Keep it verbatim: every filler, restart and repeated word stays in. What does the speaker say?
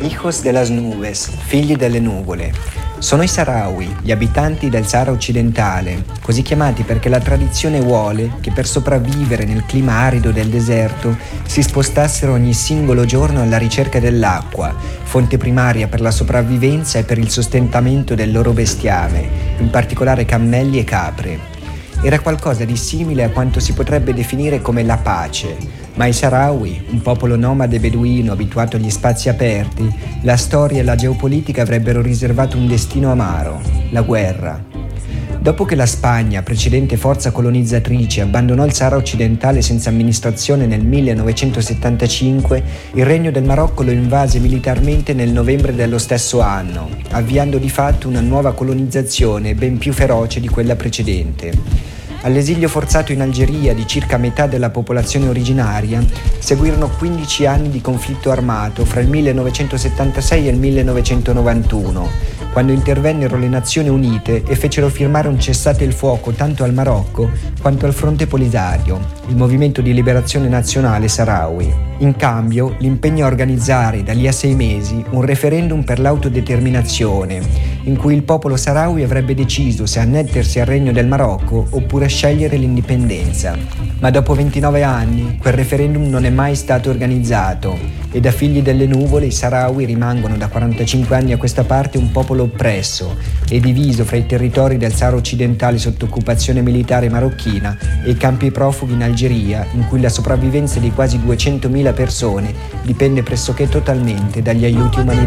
Hijos de las nubes, figli delle nuvole. Sono i Sahrawi, gli abitanti del Sahara occidentale, così chiamati perché la tradizione vuole che per sopravvivere nel clima arido del deserto si spostassero ogni singolo giorno alla ricerca dell'acqua, fonte primaria per la sopravvivenza e per il sostentamento del loro bestiame, in particolare cammelli e capre. Era qualcosa di simile a quanto si potrebbe definire come la pace, ma ai Sahrawi, un popolo nomade beduino abituato agli spazi aperti, la storia e la geopolitica avrebbero riservato un destino amaro, la guerra. Dopo che la Spagna, precedente forza colonizzatrice, abbandonò il Sahara occidentale senza amministrazione nel millenovecentosettantacinque, il Regno del Marocco lo invase militarmente nel novembre dello stesso anno, avviando di fatto una nuova colonizzazione ben più feroce di quella precedente. All'esilio forzato in Algeria di circa metà della popolazione originaria seguirono quindici anni di conflitto armato fra il millenovecentosettantasei e il millenovecentonovantuno, quando intervennero le Nazioni Unite e fecero firmare un cessate il fuoco tanto al Marocco quanto al Fronte Polisario, il movimento di liberazione nazionale Sahrawi. In cambio, l'impegno a organizzare da lì a sei mesi un referendum per l'autodeterminazione, in cui il popolo Sahrawi avrebbe deciso se annettersi al Regno del Marocco oppure scegliere l'indipendenza. Ma dopo ventinove anni, quel referendum non è mai stato organizzato e da figli delle nuvole i Sahrawi rimangono da quarantacinque anni a questa parte un popolo oppresso e diviso fra i territori del Sahara occidentale sotto occupazione militare marocchina e i campi profughi in Algeria, in cui la sopravvivenza di quasi duecentomila persone dipende pressoché totalmente dagli aiuti umanitari.